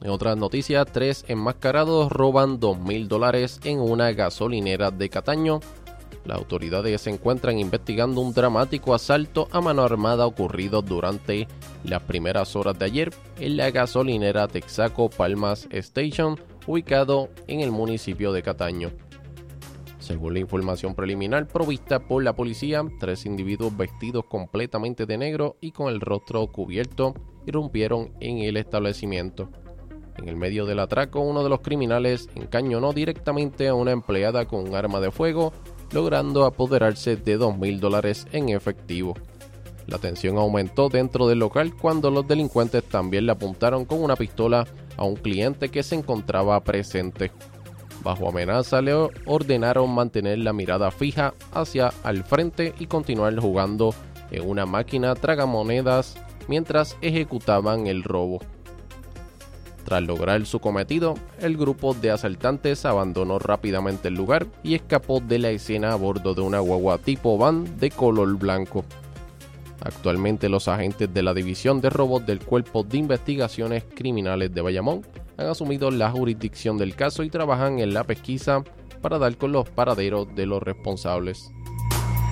En otras noticias, 3 enmascarados roban $2,000 en una gasolinera de Cataño. Las autoridades se encuentran investigando un dramático asalto a mano armada ocurrido durante las primeras horas de ayer en la gasolinera Texaco Palmas Station, ubicado en el municipio de Cataño. Según la información preliminar provista por la policía, 3 individuos vestidos completamente de negro y con el rostro cubierto irrumpieron en el establecimiento. En el medio del atraco, uno de los criminales encañonó directamente a una empleada con un arma de fuego, logrando apoderarse de $2,000 en efectivo. La tensión aumentó dentro del local cuando los delincuentes también le apuntaron con una pistola a un cliente que se encontraba presente. Bajo amenaza le ordenaron mantener la mirada fija hacia al frente y continuar jugando en una máquina tragamonedas mientras ejecutaban el robo. Tras lograr su cometido, el grupo de asaltantes abandonó rápidamente el lugar y escapó de la escena a bordo de una guagua tipo van de color blanco. Actualmente los agentes de la División de Robos del Cuerpo de Investigaciones Criminales de Bayamón han asumido la jurisdicción del caso y trabajan en la pesquisa para dar con los paraderos de los responsables.